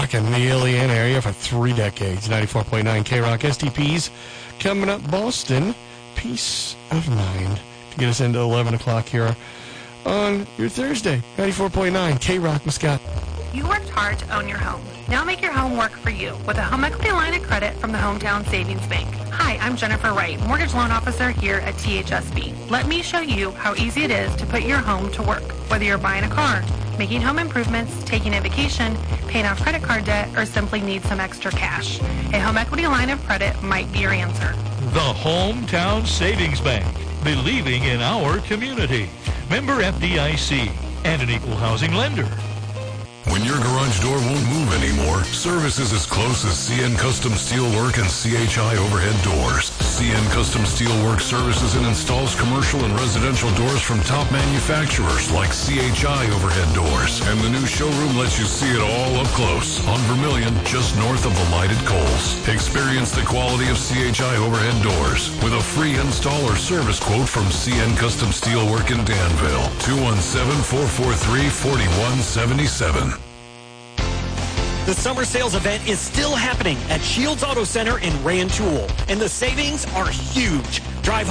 rocking the Iliana area for 3 decades. 94.9 K-Rock. STPs coming up. Boston, Peace of Mind. To get us into 11 o'clock here on your Thursday. 94.9 K-Rock, Muscat. You worked hard to own your home. Now make your home work for you with a home equity line of credit from the Hometown Savings Bank. Hi, I'm Jennifer Wright, mortgage loan officer here at THSB. Let me show you how easy it is to put your home to work. Whether you're buying a car, making home improvements, taking a vacation, paying off credit card debt, or simply need some extra cash, a home equity line of credit might be your answer. The Hometown Savings Bank, believing in our community. Member FDIC and an equal housing lender. When your garage door won't move anymore, service is as close as CN Custom Steelwork and CHI Overhead Doors. CN Custom Steelwork services and installs commercial and residential doors from top manufacturers like CHI Overhead Doors. And the new showroom lets you see it all up close on Vermilion, just north of the lighted Coles. Experience the quality of CHI Overhead Doors with a free install or service quote from CN Custom Steelwork in Danville. 217-443-4177. The summer sales event is still happening at Shields Auto Center in Rantoul, and the savings are huge. Drive